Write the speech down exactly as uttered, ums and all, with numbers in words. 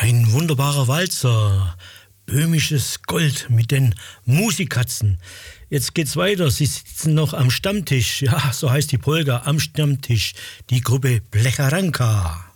Ein wunderbarer Walzer, böhmisches Gold mit den Musikatzen. Jetzt geht's weiter, sie sitzen noch am Stammtisch, ja, so heißt die Polka, am Stammtisch, die Gruppe Blecharanka.